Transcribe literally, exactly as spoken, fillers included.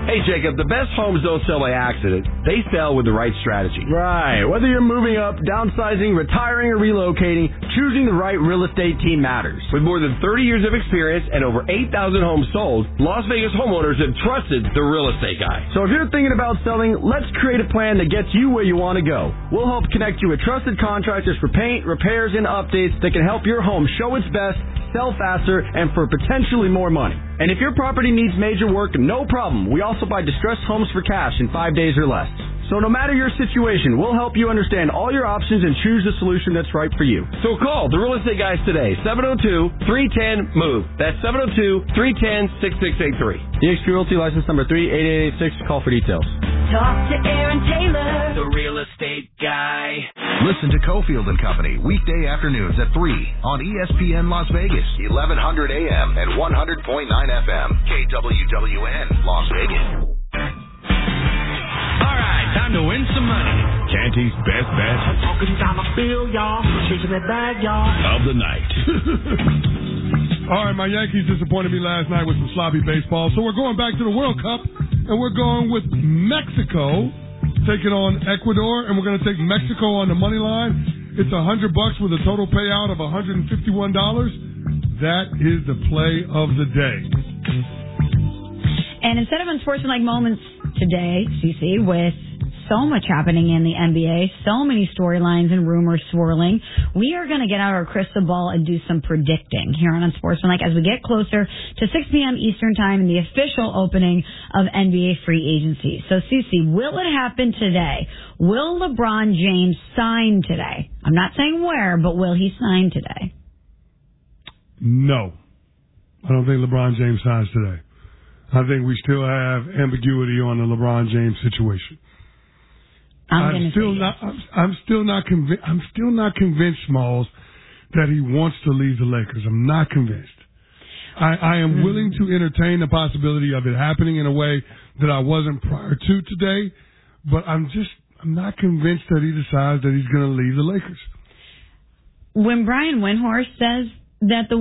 Hey, Jacob, the best homes don't sell by accident. They sell with the right strategy. Right. Whether you're moving up, downsizing, retiring, or relocating, choosing the right real estate team matters. With more than thirty years of experience and over eight thousand homes sold, Las Vegas homeowners have trusted the real estate guy. So if you're thinking about selling, let's create a plan that gets you where you want to go. We'll help connect you with trusted contractors for paint, repairs, and updates that can help your home show its best, sell faster, and for potentially more money. And if your property needs major work, no problem. We also buy distressed homes for cash in five days or less. So no matter your situation, we'll help you understand all your options and choose the solution that's right for you. So call the Real Estate Guys today, seven oh two, three one oh, MOVE. That's seven oh two, three one oh, six six eight three. D X P Realty license number three eight eight eight six. Call for details. Talk to Aaron Taylor, the Real Estate Guy. Listen to Cofield and Company weekday afternoons at three on E S P N Las Vegas, eleven hundred A M and one hundred point nine F M, K W W N Las Vegas. All right, time to win some money. Canty's best bet I'm talking dollar bill, y'all. Chasing that bag, y'all. of the night. All right, my Yankees disappointed me last night with some sloppy baseball, so we're going back to the World Cup, and we're going with Mexico taking on Ecuador, and we're going to take Mexico on the money line. It's a hundred bucks with a total payout of one hundred fifty-one dollars. That is the play of the day. And instead of unsportsmanlike moments today, Cece, with so much happening in the N B A, so many storylines and rumors swirling, we are going to get out our crystal ball and do some predicting here on Unsportsmanlike as we get closer to six p.m. Eastern Time and the official opening of N B A free agency. So, Cece, will it happen today? Will LeBron James sign today? I'm not saying where, but will he sign today? No. I don't think LeBron James signs today. I think we still have ambiguity on the LeBron James situation. I'm, I'm still not. I'm, I'm still not convinced. I'm still not convinced, Smalls, that he wants to leave the Lakers. I'm not convinced. I, I am mm-hmm. willing to entertain the possibility of it happening in a way that I wasn't prior to today, but I'm just. I'm not convinced that he decides that he's going to leave the Lakers. When Brian Windhorst says that the